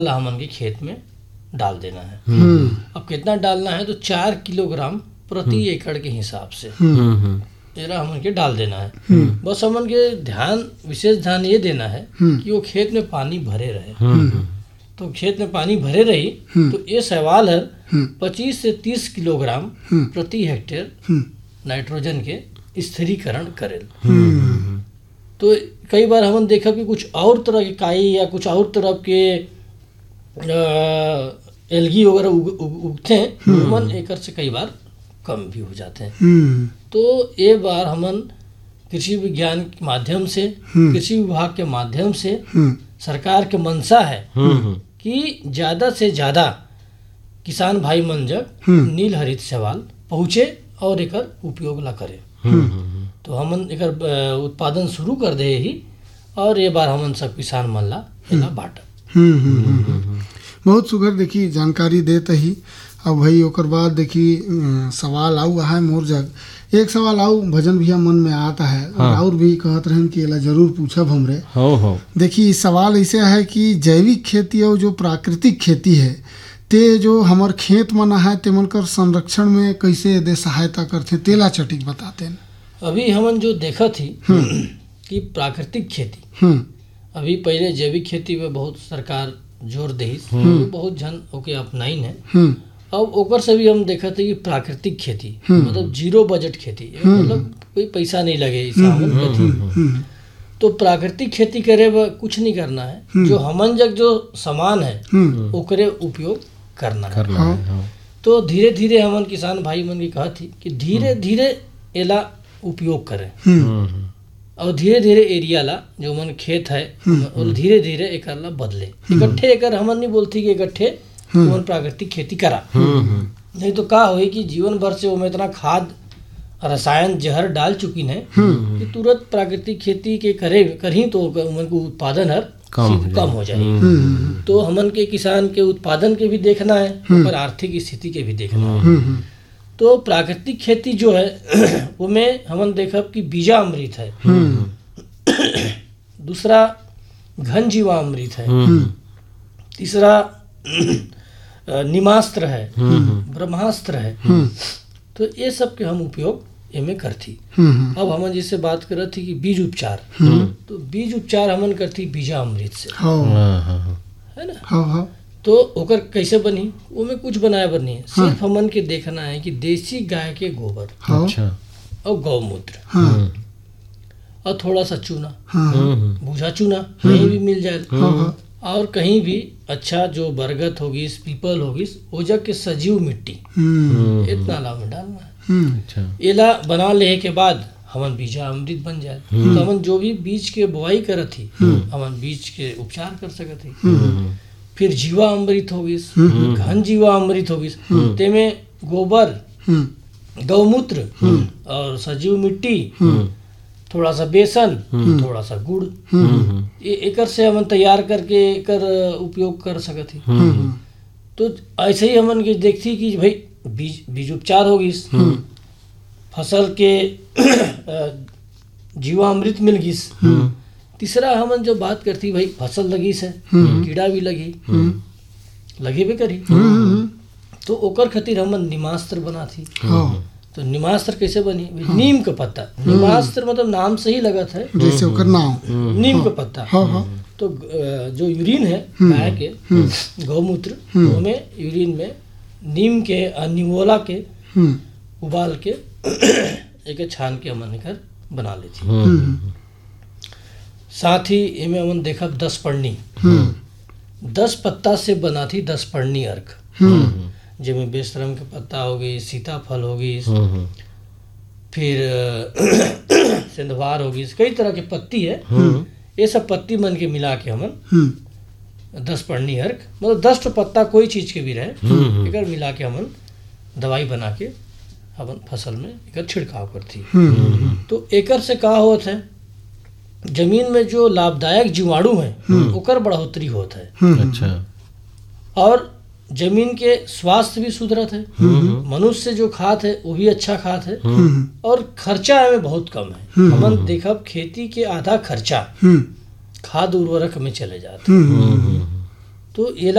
हमन के खेत में डाल देना है। अब कितना डालना है तो 4 किलोग्राम प्रति एकड़ के हिसाब से तेरा हमन के डाल देना है। बस हमन के विशेष ध्यान ये देना है कि वो खेत में पानी भरे रहे। तो खेत में पानी भरे रही तो ये सवाल है 25 से 30 किलोग्राम प्रति हेक्टेयर नाइट्रोजन के स्थिरीकरण करेल। तो कई बार हमन देखा कि कुछ और तरह के काई या कुछ और तरह के एल्गी वगैरह उगते हैं, हमन एकड़ से कई बार कम भी हो जाते हैं। तो ये बार हमन कृषि विज्ञान के माध्यम से, कृषि विभाग के माध्यम से सरकार के मंशा है कि ज़्यादा से ज़्यादा किसान भाई मन जब नील हरित शैवाल पहुँचे और एकर उपयोग ला करे। तो हमन एकर उत्पादन शुरू कर दे ही और ये बार हमन सब किसान मन ला एला बांटब। बहुत सुघर देखी जानकारी देते ही। अब भाई ओकर बाद देखी सवाल आऊ है मोर जग, एक सवाल आऊ भजन भैया मन में आता है। हाँ। और भी कहत रहन कि एला जरूर पूछब हमरे। हो। देखी सवाल ऐसे है कि जैविक खेती और जो प्राकृतिक खेती है ते जो हमर खेत मन है तेमन कर संरक्षण में कैसे दे सहायता करते, तेला चटिक बताते हैं। अभी हमन जो देखा थी कि प्राकृतिक खेती, अभी पहले जैविक खेती में बहुत सरकार जोर दे, बहुत जन ओके अपनाइन है। अब ओकर से भी हम देखा थे कि प्राकृतिक खेती मतलब जीरो बजट खेती, मतलब कोई पैसा नहीं लगे तो प्राकृतिक खेती करे कुछ नहीं करना है। जो हमन जग जो सामान है ओकरे उपयोग करना है। तो धीरे धीरे हमन किसान भाई मन की कहा थी कि धीरे धीरे एला उपयोग करें और धीरे धीरे एरिया ला जो मन खेत है और धीरे धीरे एकर ला बदले। इकट्ठे एकर हमन नहीं बोलती कि इकट्ठे मन प्राकृतिक खेती करा, नहीं तो का होई कि जीवन भर से वो इतना खाद रसायन जहर डाल चुकी है कि तुरंत प्राकृतिक खेती के करही तो उमन को उत्पादन हर कम हो जाए। तो हमन के किसान के उत्पादन के भी देखना है और आर्थिक स्थिति के भी देखना है। तो प्राकृतिक खेती जो है वो में हमन देखब कि बीजा अमृत है, दूसरा घन जीवामृत है, तीसरा निमास्त्र है, ब्रह्मास्त्र है। तो ये सब के हम उपयोग इनमें करती। अब हमन जैसे बात कर रहे थी कि बीज उपचार, तो बीज उपचार हमन करती बीजा अमृत से, है ना। तो ओकर कैसे बनी, वो में कुछ बनाए बर नहीं है, सिर्फ हमन के देखना है कि देसी गाय के गोबर और गौमूत्र और थोड़ा सा चूना, भूसा चूना कहीं भी मिल जाए, और कहीं भी अच्छा जो बरगद होगी, पीपल होगी, वो जग के सजीव मिट्टी इतना ला में डालना है। एला बना ले के बाद हमन बीजा अमृत बन जाए। तो हमन जो भी बीज के बुआई करत थी हमन बीज के उपचार कर सकत थी। फिर जीवा अमृत होगी, घन जीवा अमृत होगी, तेमे गोबर, गौमूत्र और सजीव मिट्टी, थोड़ा सा बेसन, थोड़ा सा गुड़, एकर से हमन तैयार करके एकर उपयोग कर सकत ही। तो ऐसे ही हमन के देखती कि भाई बीज उपचार होगी, फसल के जीवामृत मिल गई। तीसरा हमन जो बात करती भाई फसल लगी से कीड़ा भी लगी भी करी, तो ओकर खातिर हमन निमास्त्र बना थी। तो निमास्त्र कैसे बनी, नीम का पत्ता, निमास्त्र मतलब नाम से ही लगत है जैसे ओकर नाम नीम का पत्ता। तो जो यूरिन है गाय के गौमूत्र, उसमें यूरिन में नीम के निमोला के उबाल के एक छान के हमन कर बना लेती। साथ ही इनमें हमन देखा 10 पढ़नी, 10 पत्ता से बना थी 10 पढ़नी अर्क, जिसमें बेशरम के पत्ता हो गई, सीताफल हो गई, फिर सिंधवार हो गई, कई तरह के पत्ती है। ये सब पत्ती मन के मिला के हमन 10 पढ़नी अर्क मतलब 10 पत्ता कोई चीज के भी रहे, एक मिला के हमन दवाई बना के हमन फसल में एक छिड़काव करती। तो एकर से का होता है, जमीन में जो लाभदायक जीवाणु है ओकर बढ़ोतरी होता है। अच्छा। और जमीन के स्वास्थ्य भी सुधरत है, मनुष्य जो खात है वो भी अच्छा खात है, और खर्चा में बहुत कम है। हमन देखब खेती के आधा खर्चा खाद उर्वरक में चले जाते। तो एला